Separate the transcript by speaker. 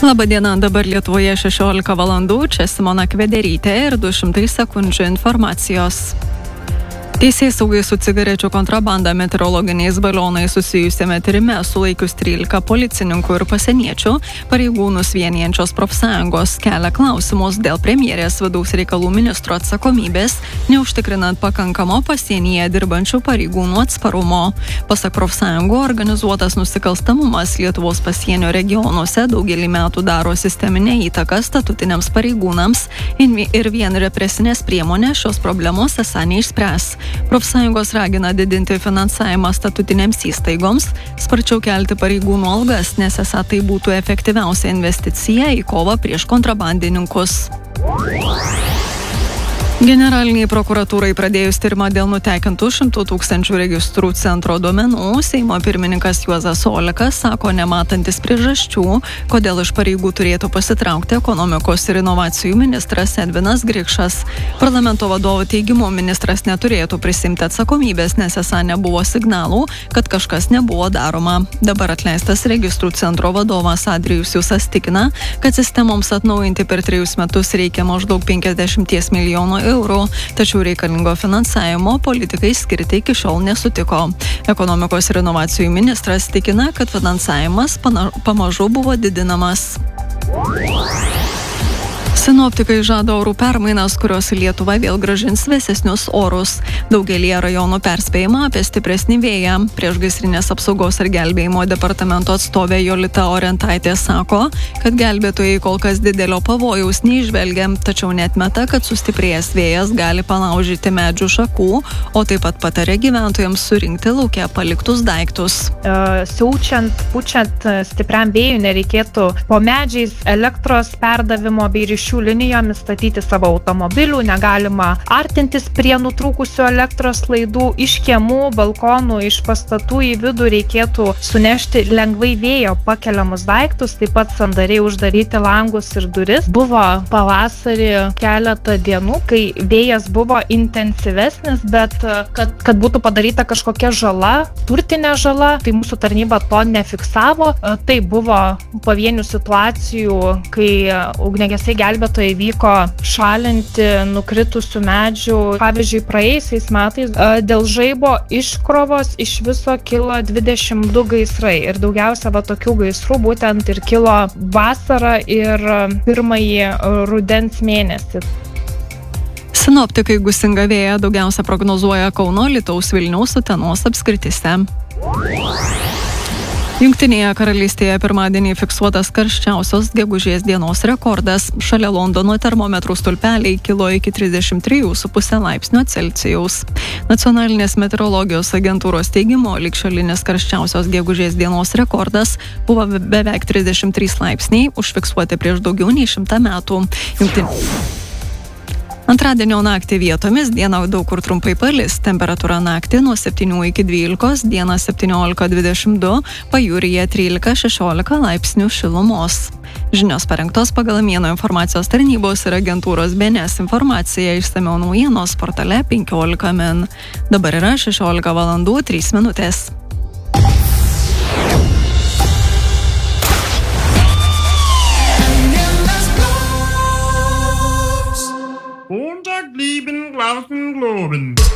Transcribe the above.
Speaker 1: Labadiena, dabar Lietuvoje 16 valandų, čia Simona Kvederytė ir 200 sekundžių informacijos. Teisėsaugai su cigarečių kontrabanda meteorologiniais balionais susijusiame tyrime sulaikius 13 policininkų ir pasieniečių, pareigūnus vienijančios profsąjungos kelia klausimus dėl premjerės vidaus reikalų ministro atsakomybės, neužtikrinant pakankamo pasienyje dirbančių pareigūnų atsparumo. Pasak profsąjungų, organizuotas nusikalstamumas Lietuvos pasienio regionuose daugelį metų daro sisteminę įtaką statutiniams pareigūnams ir vien represinės priemonės šios problemos esą neišspręs. Profsąjungos ragina didinti finansavimą statutinėms įstaigoms, sparčiau kelti pareigūnų algas, nes esą tai būtų efektyviausia investicija į kovą prieš kontrabandininkus. Generaliniai prokuratūrai pradėjus tyrimą dėl nutekintų 100 000 registrų centro duomenų, Seimo pirmininkas Juozas Olekas sako nematantis priežasčių, kodėl iš pareigų turėtų pasitraukti ekonomikos ir inovacijų ministras Edvinas Grikšas. Parlamento vadovo teigimu ministras neturėtų prisimti atsakomybės, nes esą nebuvo signalų, kad kažkas nebuvo daroma. Dabar atleistas registrų centro vadovas Adrijus Jusas tikina, kad sistemoms atnaujinti per 3 metus reikia maždaug 50 milijonų eurų, tačiau reikalingo finansavimo politikai skirti iki šiol nesutiko. Ekonomikos ir inovacijų ministras tikina, kad finansavimas pamažu buvo didinamas. Sinoptikai žada orų permainas, kurios į Lietuvą vėl grąžins vėsesnius orus. Daugelį rajonų perspėjama apie stipresnį vėją. Priešgaisrinės apsaugos ir gelbėjimo departamento atstovė Jolita Orentaitė sako, kad gelbėtojai kol kas didelio pavojaus neįžvelgia, tačiau neatmeta, kad sustiprėjęs vėjas gali palaužyti medžių šakų, o taip pat patarė gyventojams surinkti lauke paliktus daiktus.
Speaker 2: Siaučiant, pučiant stipriam vėjui nereikėtų po medžiais elektros perdavimo bei ryšių linijomis statyti savo automobilių, negalima artintis prie nutrūkusių elektros laidų, iš kiemų, balkonų, iš pastatų į vidų reikėtų sunešti lengvai vėjo pakeliamus daiktus, taip pat sandariai uždaryti langus ir duris. Buvo pavasarį keletą dienų, kai vėjas buvo intensyvesnis, bet kad būtų padaryta kažkokia žala, turtinė žala, tai mūsų tarnyba to nefiksavo. Tai buvo pavienių situacijų, kai ugniagesiai gelbėtojai vyko šalinti nukritusių medžių. Pavyzdžiui, praėjusiais metais dėl žaibo iškrovos iš viso kilo 22 gaisrai ir daugiausia tokių gaisrų būtent ir kilo vasarą ir pirmąjį rudens mėnesį.
Speaker 1: Sinoptikai gūsingą vėją daugiausia prognozuoja Kauno, Alytaus, Vilniaus, Utenos apskrityse. Jungtinėje karalystėje pirmadienį fiksuotas karščiausios gegužės dienos rekordas. Šalia Londono termometrų stulpeliai kilo iki 33,5 laipsnio Celsijaus. Nacionalinės meteorologijos agentūros teigimu, ligšiolinis karščiausios gegužės dienos rekordas buvo beveik 33 laipsniai, užfiksuoti prieš daugiau nei 100 metų. Antradienio naktį vietomis, dieną daug kur trumpai palis, temperatūra naktį nuo 7 iki 12, dieną 17-22, pajūryje 13-16 laipsnių šilumos. Žinios parengtos pagal Mieno informacijos tarnybos ir agentūros BNS informaciją, išsamiau naujienos portale 15 min. Dabar yra 16 valandų 3 minutės.
Speaker 3: Montag lieben Glauben globen.